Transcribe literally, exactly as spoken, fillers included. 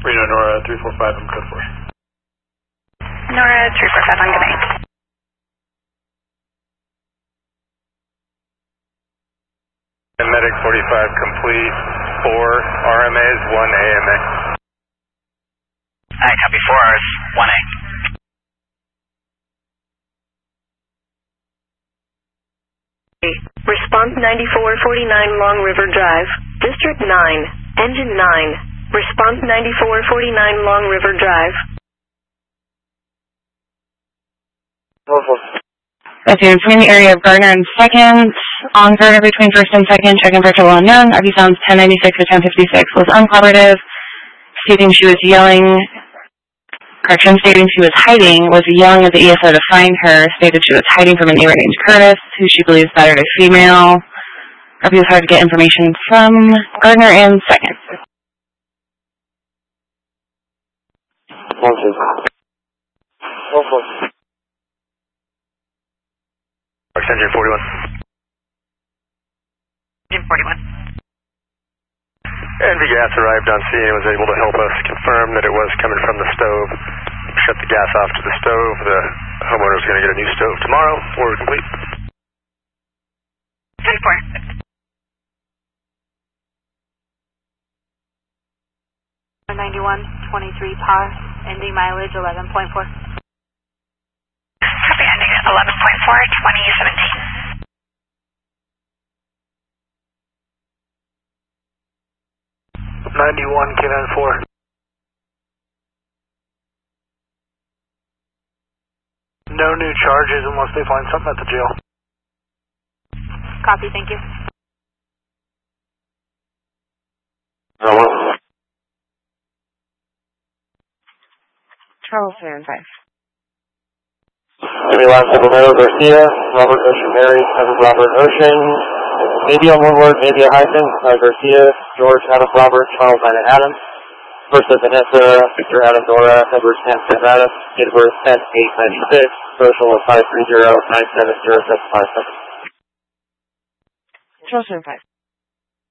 Reno, Nora, three four five, I'm code four. Nora, three four five, on good night. Medic forty-five complete, four R M As, one A M A. Alright, copy, four R's, one A. Response ninety-four forty-nine Long River Drive, District nine, Engine nine. Response ninety-four forty-nine Long River Drive. That's in between the area of Gardner and second. On Gardner between first and second, checking for total unknown. R V sounds ten ninety-six to ten fifty-six was uncooperative, stating she was yelling, correction, stating she was hiding, was yelling at the E S O to find her, stated she was hiding from a neighbor named Curtis, who she believes battered a female. R V was hard to get information from Gardner and second. Engine forty-one. Engine forty-one. N V Gas arrived on scene and was able to help us confirm that it was coming from the stove. Shut the gas off to the stove. The homeowner is going to get a new stove tomorrow. We're complete. ten four. ninety-one twenty-three P A R, ending mileage eleven point four. Copy, ending at eleven point four, twenty seventeen. ninety-one, K nine four. No new charges unless they find something at the jail. Copy, thank you. Charles seven five. Maybe last several Romero Garcia, Robert Ocean Mary, Evan Robert Ocean, maybe on one word, maybe a hyphen, uh, Garcia, George Adam Robert, Charles Nine Adam, First of Vanessa, Victor Adam Nora, Edward Sam Nevada, date of birth ten eight ninety-six, social of five three zero nine seven zero seven five seven. Charles seven five.